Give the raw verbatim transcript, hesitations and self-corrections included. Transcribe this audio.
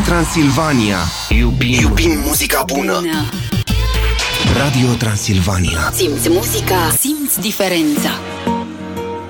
Transilvania. Iubim, Iubim muzica bună. Radio Transilvania. Simți muzica, simți diferența.